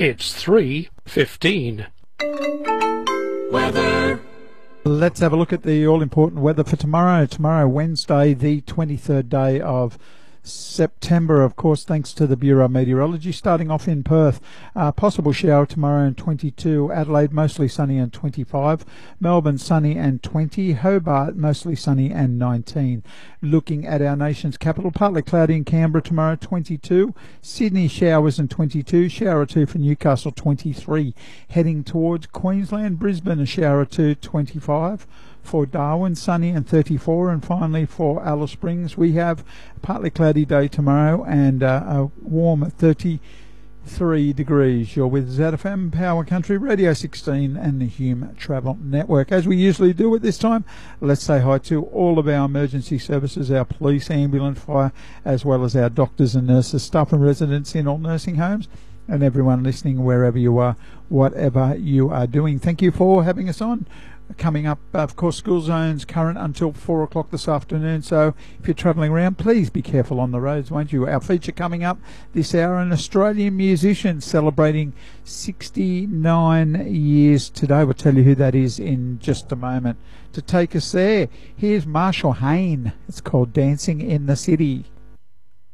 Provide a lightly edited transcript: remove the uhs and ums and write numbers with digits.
It's 3:15. Weather. Let's have a look at the all-important weather for tomorrow. Tomorrow, Wednesday, the 23rd day of September, of course, thanks to the Bureau of Meteorology. Starting off in Perth, possible shower tomorrow and 22. Adelaide, mostly sunny and 25. Melbourne, sunny and 20. Hobart, mostly sunny and 19. Looking at our nation's capital, partly cloudy in Canberra tomorrow, 22. Sydney, showers and 22. Shower or two for Newcastle, 23. Heading towards Queensland, Brisbane, a shower or two, 25. For Darwin, sunny and 34. And finally for Alice Springs, we have a partly cloudy day tomorrow and a warm 33 degrees. You're with ZFM Power Country Radio 16 and the Hume Travel Network. As we usually do at this time, let's say hi to all of our emergency services, our police, ambulance, fire, as well as our doctors and nurses, staff and residents in all nursing homes, and everyone listening wherever you are, whatever you are doing. Thank you for having us on. Coming up, of course, school zones current until 4 o'clock this afternoon, so if you're travelling around, please be careful on the roads, won't you? Our feature coming up this hour, an Australian musician celebrating 69 years today. We'll tell you who that is in just a moment. To take us there, here's Marshall Hayne. It's called Dancing in the City.